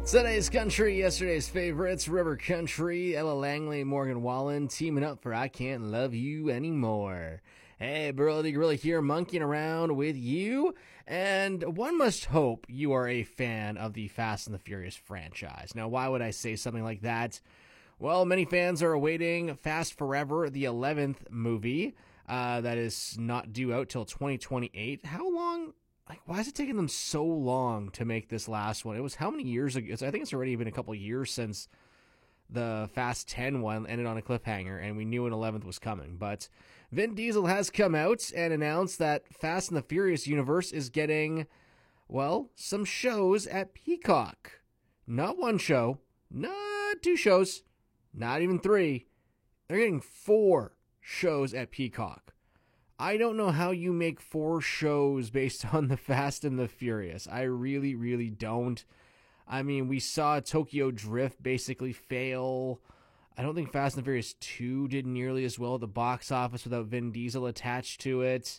Today's country, yesterday's favorites, River Country, Ella Langley, Morgan Wallen, teaming up for I Can't Love You Anymore. Hey, Burley Gorilla here, monkeying around with you, and one must hope you are a fan of the Fast and the Furious franchise. Now, why would I say something like that? Well, many fans are awaiting Fast Forever, the 11th movie, that is not due out till 2028. How long? Why is it taking them so long to make this last one? It was how many years ago? I think it's already been a couple of years since the Fast 10 one ended on a cliffhanger, and we knew an 11th was coming. But Vin Diesel has come out and announced that Fast and the Furious universe is getting, well, some shows at Peacock. Not one show, not two shows, not even three. They're getting 4 shows at Peacock. I don't know how you make 4 shows based on the Fast and the Furious. I really, really don't. I mean, we saw Tokyo Drift basically fail. I don't think Fast and the Furious 2 did nearly as well at the box office without Vin Diesel attached to it.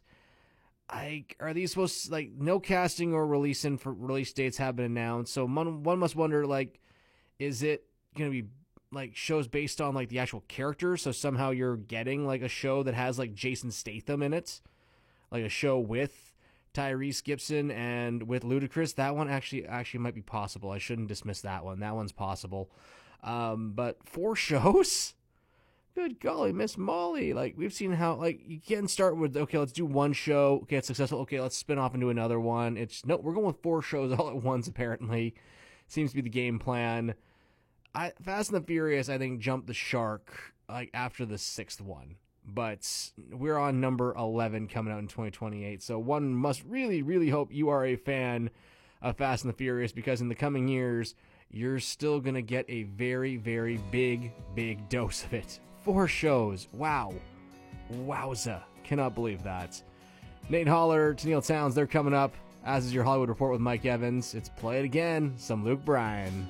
Are these supposed to, no casting or release dates have been announced, so one must wonder, is it going to be shows based on the actual characters, so somehow you're getting a show that has Jason Statham in it, a show with Tyrese Gibson and with Ludacris. That one actually might be possible. I shouldn't dismiss that one. That one's possible. But 4 shows? Good golly, Miss Molly. We've seen how you can start with, okay, let's do one show, okay, it's successful, okay, let's spin off and do another one. No, we're going with 4 shows all at once, apparently. Seems to be the game plan. Fast and the Furious, I think, jumped the shark after the 6th one. But we're on number 11 coming out in 2028. So one must really, really hope you are a fan of Fast and the Furious, because in the coming years, you're still going to get a very, very big, big dose of it. 4 shows. Wow. Wowza. Cannot believe that. Nate Holler, Tennille Towns, they're coming up. As is your Hollywood Report with Mike Evans. It's Play It Again, some Luke Bryan.